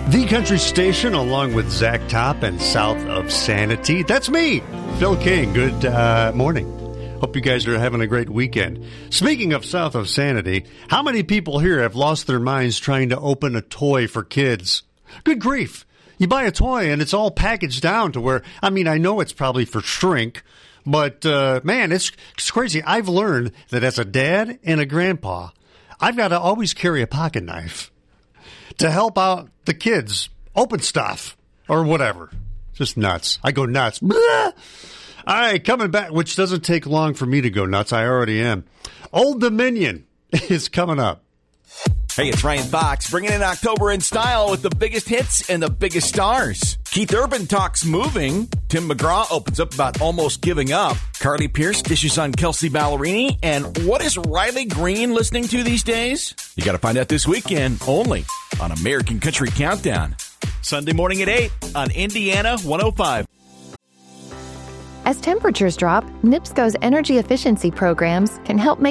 The Country Station, along with Zach Top and South of Sanity. That's me, Phil King. Good morning. Hope you guys are having a great weekend. Speaking of South of Sanity, how many people here have lost their minds trying to open a toy for kids? Good grief. You buy a toy and it's all packaged down to where, I know it's probably for shrink, but man, it's crazy. I've learned that as a dad and a grandpa, I've got to always carry a pocket knife to help out the kids open stuff or whatever. Just nuts. I go nuts. Blah! All right, coming back, which doesn't take long for me to go nuts. I already am. Old Dominion is coming up. Hey, it's Ryan Fox, bringing in October in style with the biggest hits and the biggest stars. Keith Urban talks moving. Tim McGraw opens up about almost giving up. Carly Pearce dishes on Kelsey Ballerini. And what is Riley Green listening to these days? You got to find out this weekend only on American Country Countdown. Sunday morning at 8 on Indiana 105. As temperatures drop, NIPSCO's energy efficiency programs can help make